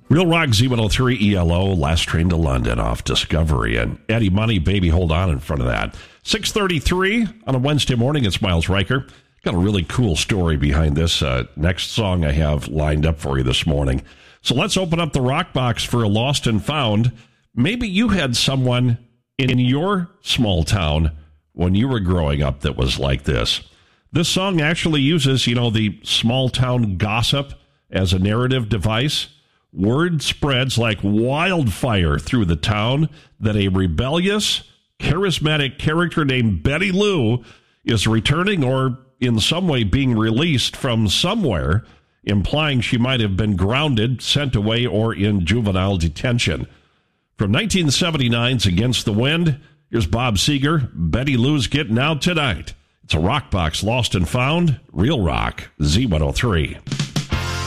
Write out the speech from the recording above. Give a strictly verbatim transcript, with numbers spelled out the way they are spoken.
Real Rock Z one oh three E L O, Last Train to London off Discovery. And Eddie Money, Baby Hold On in front of that. six thirty-three on a Wednesday morning. It's Miles Riker. Got a really cool story behind this uh, next song I have lined up for you this morning. So let's open up the Rock Box for a Lost and Found. Maybe you had someone in your small town when you were growing up that was like this. This song actually uses, you know, the small town gossip as a narrative device. Word spreads like wildfire through the town that a rebellious, charismatic character named Betty Lou is returning or in some way being released from somewhere, implying she might have been grounded, sent away, or in juvenile detention. From nineteen seventy-nine's Against the Wind, here's Bob Seger, Betty Lou's Getting Out Tonight. It's a Rock Box Lost and Found, Real Rock, Z one oh three.